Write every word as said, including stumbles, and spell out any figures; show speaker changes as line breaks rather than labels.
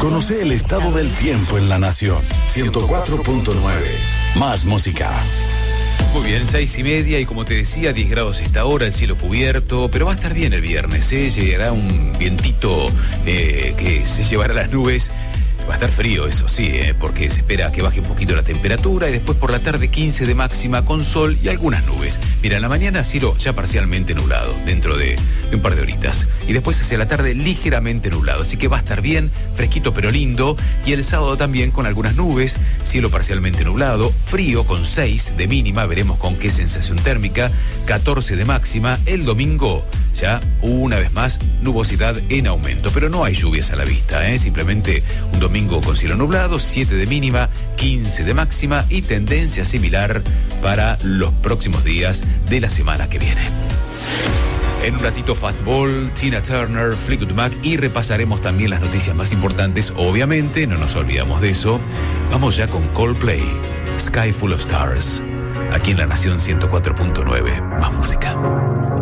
Conoce el estado del tiempo en la nación. ciento cuatro punto nueve. Más música.
Muy bien, seis y media y como te decía, diez grados esta hora, el cielo cubierto, pero va a estar bien el viernes, ¿eh? Llegará un vientito eh, que se llevará las nubes. Va a estar frío, eso sí, ¿eh? Porque se espera que baje un poquito la temperatura y después por la tarde quince de máxima con sol y algunas nubes. Mira, en la mañana cielo ya parcialmente nublado, dentro de, de un par de horitas. Y después hacia la tarde ligeramente nublado, así que va a estar bien, fresquito pero lindo. Y el sábado también con algunas nubes, cielo parcialmente nublado, frío con seis de mínima, veremos con qué sensación térmica, catorce de máxima. El domingo ya una vez más nubosidad en aumento, pero no hay lluvias a la vista, ¿eh? Simplemente un domingo Domingo con cielo nublado, siete de mínima, quince de máxima y tendencia similar para los próximos días de la semana que viene. En un ratito Fastball, Tina Turner, Fleetwood Mac y repasaremos también las noticias más importantes, obviamente, no nos olvidamos de eso. Vamos ya con Coldplay, Sky Full of Stars, aquí en La Nación ciento cuatro punto nueve, más música.